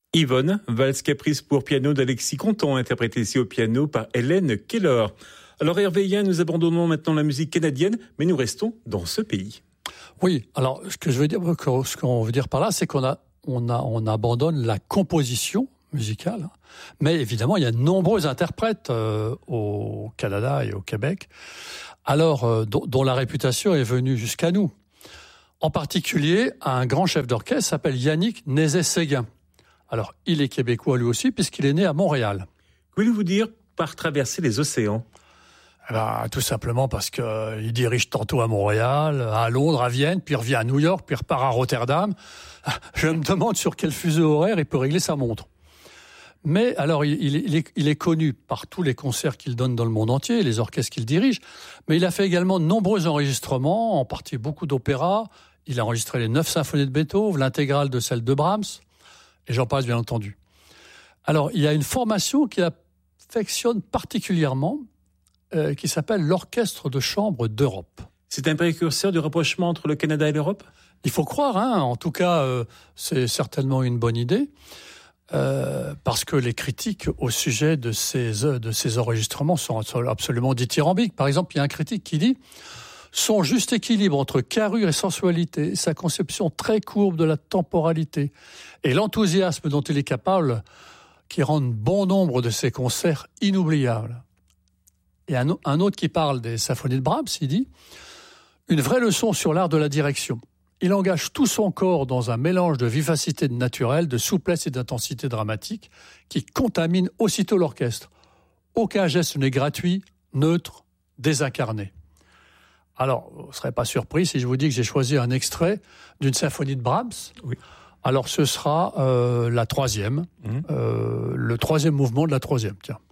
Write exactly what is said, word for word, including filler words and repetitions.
Yvonne, valse caprice pour piano d'Alexis Contant, interprétée ici au piano par Hélène Keller. Alors Hervé Yen, nous abandonnons maintenant la musique canadienne, mais nous restons dans ce pays. Oui, alors ce que je veux dire, ce qu'on veut dire par là, c'est qu'on a, on a, on abandonne la composition musicale, mais évidemment il y a de nombreux interprètes euh, au Canada et au Québec, alors euh, dont, dont la réputation est venue jusqu'à nous. En particulier, un grand chef d'orchestre s'appelle Yannick Nézet-Séguin. Alors, il est québécois lui aussi, puisqu'il est né à Montréal. Que voulez-vous dire par traverser les océans ? Eh ben, tout simplement parce qu'il euh, dirige tantôt à Montréal, à Londres, à Vienne, puis revient à New York, puis repart à Rotterdam. Je me demande sur quel fuseau horaire il peut régler sa montre. Mais alors, il, il, est, il est connu par tous les concerts qu'il donne dans le monde entier, les orchestres qu'il dirige, mais il a fait également de nombreux enregistrements, en partie beaucoup d'opéras. Il a enregistré les neuf symphonies de Beethoven, l'intégrale de celle de Brahms, et j'en passe bien entendu. Alors, il y a une formation qu'il affectionne particulièrement, euh, qui s'appelle l'Orchestre de chambre d'Europe. C'est un précurseur du rapprochement entre le Canada et l'Europe ? Il faut croire, hein. En tout cas, euh, c'est certainement une bonne idée. Euh, parce que les critiques au sujet de ces, de ces enregistrements sont absolument dithyrambiques. Par exemple, il y a un critique qui dit « Son juste équilibre entre carrure et sensualité, sa conception très courbe de la temporalité et l'enthousiasme dont il est capable qui rendent bon nombre de ses concerts inoubliables. » Et un, un autre qui parle des symphonies de Brahms, il dit « Une vraie leçon sur l'art de la direction. Il engage tout son corps dans un mélange de vivacité naturelle, de souplesse et d'intensité dramatique qui contamine aussitôt l'orchestre. Aucun geste n'est gratuit, neutre, désincarné. » Alors, vous ne serez pas surpris si je vous dis que j'ai choisi un extrait d'une symphonie de Brahms. Oui. Alors, ce sera euh, la troisième, mmh. euh, le troisième mouvement de la troisième, tiens.